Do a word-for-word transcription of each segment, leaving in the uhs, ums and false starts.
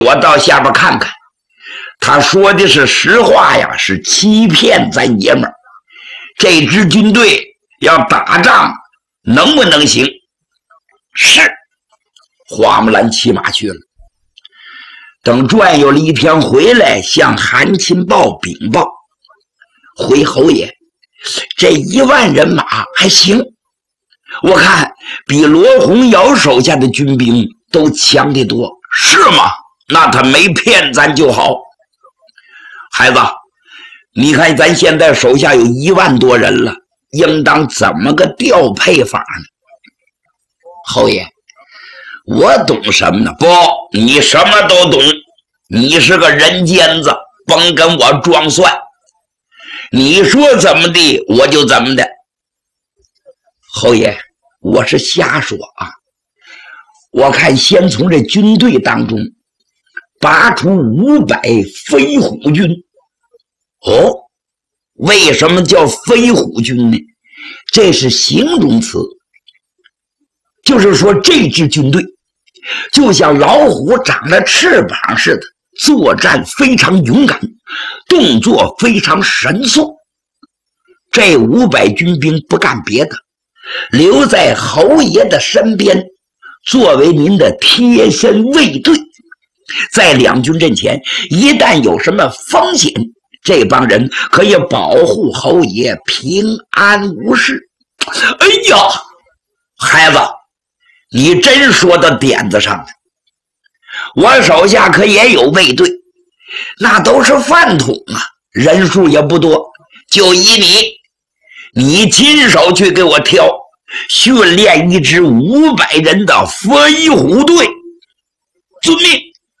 我到下边看看，他说的是实话呀，是欺骗咱爷们儿。这支军队要打仗，能不能行？是。花木兰骑马去了。等转悠了一天回来，向韩擒报禀报：回侯爷，这一万人马还行，我看比罗洪尧手下的军兵都强得多。是吗？那他没骗咱就好。孩子，你看咱现在手下有一万多人了，应当怎么个调配法呢？侯爷，我懂什么呢？不，你什么都懂，你是个人尖子，甭跟我装蒜。你说怎么的，我就怎么的。侯爷，我是瞎说啊。我看先从这军队当中拔出五百飞虎军。哦，为什么叫飞虎军呢？这是形容词，就是说这支军队就像老虎长了翅膀似的，作战非常勇敢，动作非常神速。这五百军兵不干别的，留在侯爷的身边，作为您的贴身卫队。在两军阵前，一旦有什么风险，这帮人可以保护侯爷平安无事。哎呀，孩子，你真说到点子上了。我手下可也有卫队，那都是饭桶啊，人数也不多，就依你，你亲手去给我挑，训练一支五百人的飞虎队。遵命。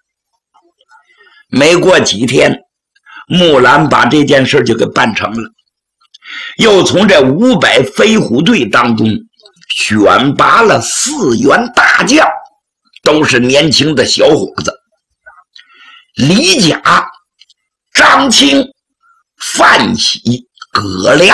没过几天，木兰把这件事就给办成了，又从这五百飞虎队当中选拔了四员大将，都是年轻的小伙子，李甲、张清、范喜、葛良。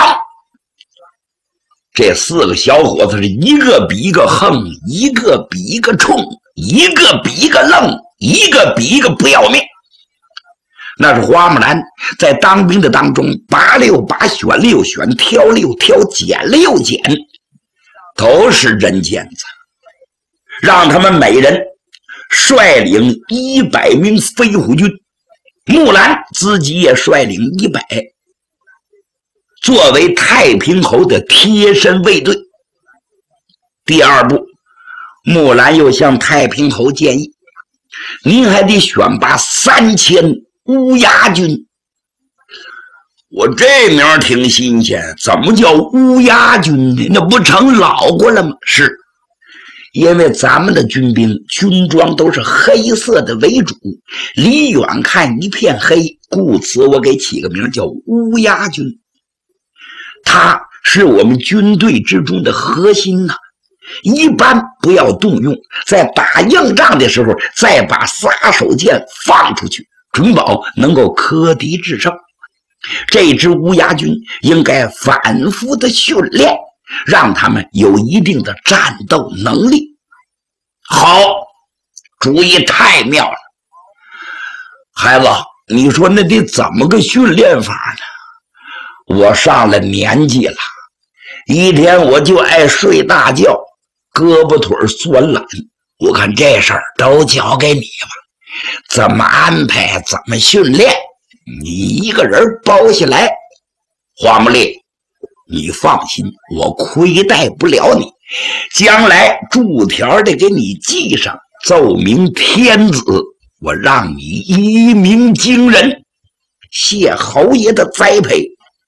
这四个小伙子是一个比一个横，一个比一个冲，一个比一个愣，一个比一个不要命。那是花木兰在当兵的当中拔了又拔，选了又选，挑了又挑，捡了又捡，都是人尖子。让他们每人率领一百名飞虎军，木兰自己也率领一百，作为太平侯的贴身卫队。第二步，木兰又向太平侯建议，您还得选拔三千乌鸦军。我这名挺新鲜，怎么叫乌鸦军呢？那不成老过了吗？是因为咱们的军兵军装都是黑色的为主，离远看一片黑，故此我给起个名叫乌鸦军。它是我们军队之中的核心呐、啊，一般不要动用，在打硬仗的时候再把杀手锏放出去，准保能够克敌制胜。这支乌鸦军应该反复的训练，让他们有一定的战斗能力。好，主意太妙了。孩子，你说那得怎么个训练法呢？我上了年纪了，一天我就爱睡大觉，胳膊腿酸懒，我看这事儿都交给你吧，怎么安排怎么训练，你一个人包下来。花木烈，你放心，我亏待不了你，将来注条的给你记上，奏明天子，我让你一鸣惊人，谢侯爷的栽培。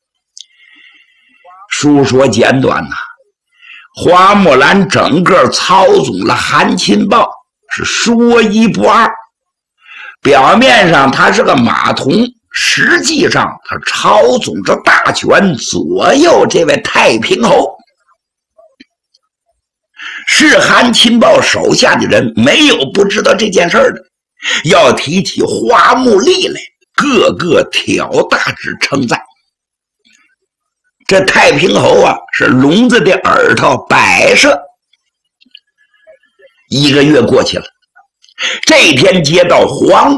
书说简短呐、啊，花木兰整个操纵了韩擒报，是说一不二。表面上他是个马童，实际上他操纵着大权，左右这位太平侯。是韩擒报手下的人没有不知道这件事的，要提起花木力来，个个挑大指称赞。这太平侯啊，是聋子的耳朵摆设。一个月过去了， 这天接到黄